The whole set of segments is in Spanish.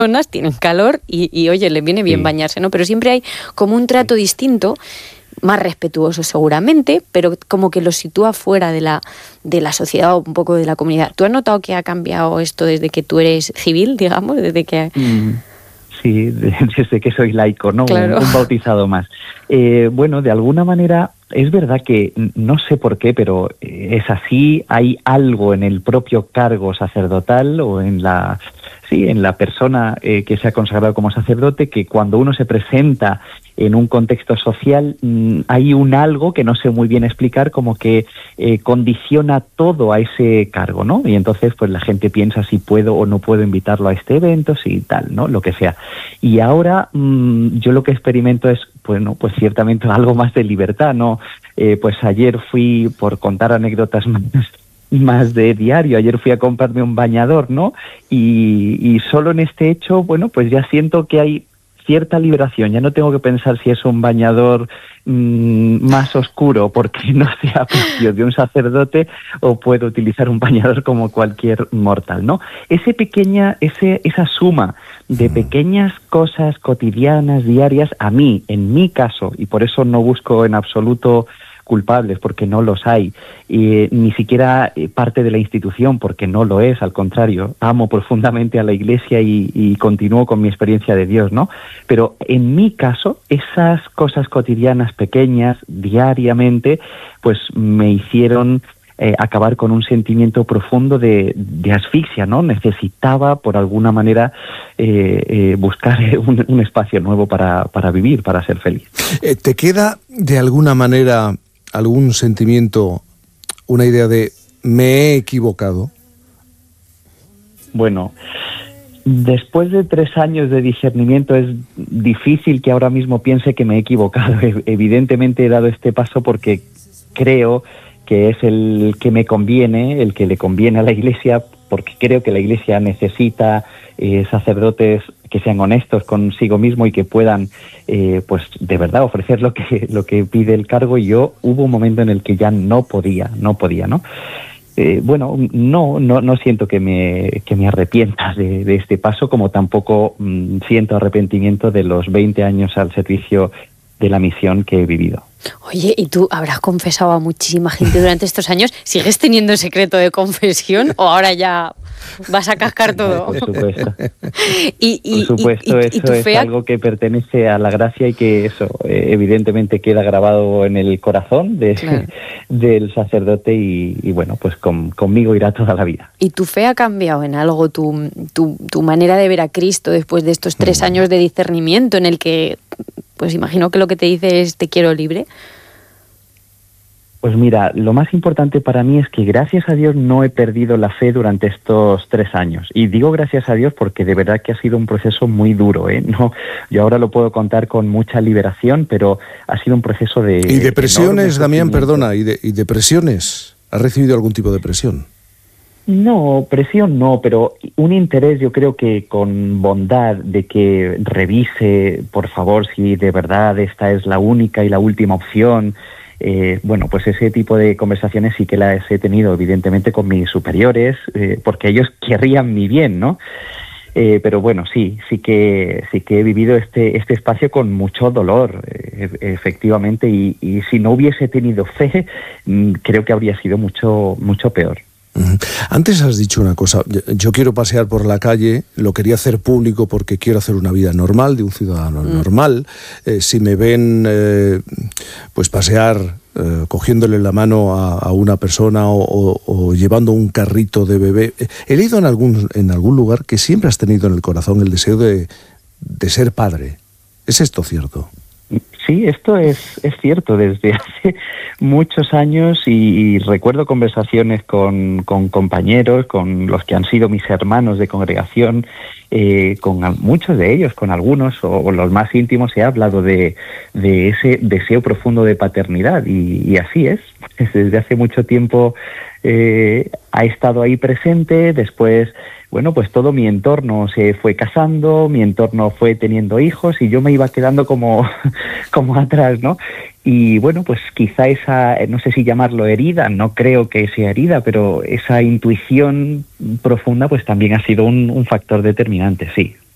personas tienen calor y oye, les viene bien bañarse, ¿no? Pero siempre hay como un trato distinto, más respetuoso seguramente, pero como que lo sitúa fuera de la sociedad o un poco de la comunidad. ¿Tú has notado que ha cambiado esto desde que tú eres civil, digamos? Desde que... Sí, desde que soy laico, ¿no? Claro. Un bautizado más. Bueno, de alguna manera es verdad que no sé por qué, pero es así. Hay algo en el propio cargo sacerdotal o en la persona que se ha consagrado como sacerdote, que cuando uno se presenta en un contexto social hay un algo que no sé muy bien explicar, como que condiciona todo a ese cargo, ¿no? Y entonces pues la gente piensa si puedo o no puedo invitarlo a este evento, si tal, ¿no? Lo que sea. Y ahora yo lo que experimento es, bueno, pues ciertamente algo más de libertad, ¿no? Pues ayer fui, por contar anécdotas más de diario, ayer fui a comprarme un bañador, ¿no? Y solo en este hecho, bueno, pues ya siento que hay cierta liberación. Ya no tengo que pensar si es un bañador más oscuro porque no sea propio de un sacerdote, o puedo utilizar un bañador como cualquier mortal, ¿no? Esa suma de pequeñas cosas cotidianas, diarias, a mí, en mi caso, y por eso no busco en absoluto culpables, porque no los hay, ni siquiera parte de la institución, porque no lo es, al contrario, amo profundamente a la Iglesia y continúo con mi experiencia de Dios, ¿no? Pero en mi caso, esas cosas cotidianas, pequeñas, diariamente, pues me hicieron acabar con un sentimiento profundo de asfixia, ¿no? Necesitaba, por alguna manera, buscar un espacio nuevo para vivir, para ser feliz. ¿Te queda, de alguna manera, algún sentimiento, una idea de me he equivocado? Bueno, después de 3 años de discernimiento es difícil que ahora mismo piense que me he equivocado. Evidentemente he dado este paso porque creo que es el que me conviene, el que le conviene a la Iglesia, porque creo que la Iglesia necesita sacerdotes que sean honestos consigo mismo y que puedan, pues de verdad ofrecer lo que pide el cargo. Y yo hubo un momento en el que ya no podía, ¿no? Bueno, no siento que me arrepienta de este paso, como tampoco siento arrepentimiento de los 20 años al servicio de la misión que he vivido. Oye, ¿y tú habrás confesado a muchísima gente durante estos años? ¿Sigues teniendo secreto de confesión o ahora ya vas a cascar todo? Por supuesto. Por supuesto, eso es algo que pertenece a la gracia y que eso evidentemente queda grabado en el corazón del sacerdote y bueno, pues conmigo irá toda la vida. ¿Y tu fe ha cambiado en algo? ¿Tu manera de ver a Cristo después de estos 3 años de discernimiento en el que, pues imagino que lo que te dice es te quiero libre? Pues mira, lo más importante para mí es que gracias a Dios no he perdido la fe durante estos 3 años. Y digo gracias a Dios porque de verdad que ha sido un proceso muy duro, ¿eh? No, yo ahora lo puedo contar con mucha liberación, pero ha sido un proceso de... ¿Y depresiones, Damián, perdona? ¿Y depresiones? ¿Has recibido algún tipo de presión? No, presión no, pero un interés, yo creo que con bondad, de que revise, por favor, si de verdad esta es la única y la última opción. Bueno, pues ese tipo de conversaciones sí que las he tenido, evidentemente, con mis superiores, porque ellos querrían mi bien, ¿no? Pero bueno, sí que he vivido este espacio con mucho dolor, efectivamente, y si no hubiese tenido fe, creo que habría sido mucho peor. Antes has dicho una cosa, yo quiero pasear por la calle, lo quería hacer público porque quiero hacer una vida normal, de un ciudadano normal. Si me ven pues pasear cogiéndole la mano a una persona o llevando un carrito de bebé, he leído en algún lugar que siempre has tenido en el corazón el deseo de ser padre. ¿Es esto cierto? Sí, esto es cierto desde hace muchos años y recuerdo conversaciones con compañeros, con los que han sido mis hermanos de congregación, con muchos de ellos, con algunos o los más íntimos he hablado de ese deseo profundo de paternidad y así es. Desde hace mucho tiempo ha estado ahí presente. Después, bueno, pues todo mi entorno se fue casando, mi entorno fue teniendo hijos y yo me iba quedando como atrás, ¿no? Y bueno, pues quizá esa, no sé si llamarlo herida, no creo que sea herida, pero esa intuición profunda pues también ha sido un factor determinante, sí.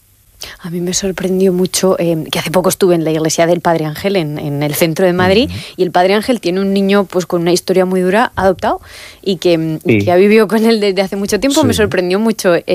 A mí me sorprendió mucho que hace poco estuve en la iglesia del Padre Ángel en el centro de Madrid, y el Padre Ángel tiene un niño pues con una historia muy dura adoptado y que ha vivido con él desde hace mucho tiempo. Me sorprendió mucho